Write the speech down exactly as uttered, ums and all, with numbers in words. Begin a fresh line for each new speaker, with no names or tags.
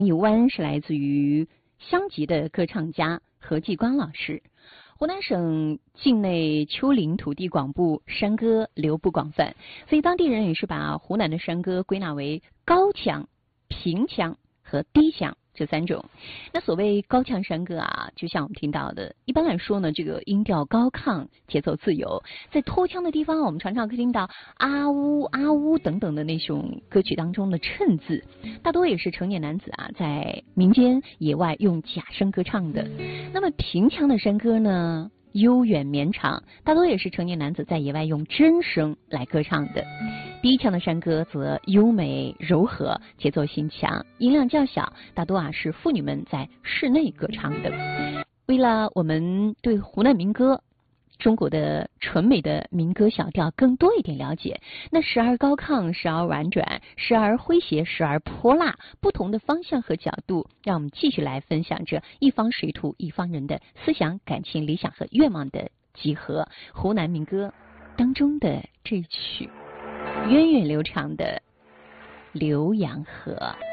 一湾是来自于湘籍的歌唱家何继光老师。湖南省境内丘陵土地广布，山歌流布广泛，所以当地人也是把湖南的山歌归纳为高腔、平腔和低腔这三种。那所谓高腔山歌啊，就像我们听到的，一般来说呢，这个音调高亢，节奏自由。在拖腔的地方，我们常常可以听到啊呜啊呜等等的那种歌曲当中的衬字，大多也是成年男子啊在民间野外用假声歌唱的。那么平腔的山歌呢，悠远绵长，大多也是成年男子在野外用真声来歌唱的。低腔的山歌则优美柔和，节奏性强，音量较小，大多啊是妇女们在室内歌唱的。为了我们对湖南民歌、中国的纯美的民歌小调更多一点了解，那时而高亢，时而婉转，时而诙谐，时而泼辣，不同的方向和角度，让我们继续来分享着一方水土一方人的思想、感情、理想和愿望的集合。湖南民歌当中的这曲源远流长的《浏阳河》。